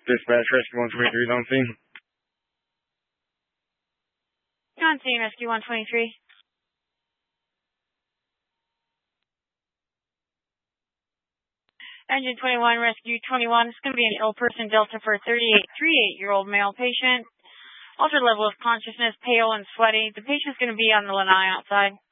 Dispatch Rescue 123 is on scene. On scene, Rescue 123. Engine 21, Rescue 21. It's going to be an ill person Delta for a 38-year-old male patient. Altered level of consciousness, pale and sweaty. The patient's going to be on the lanai outside.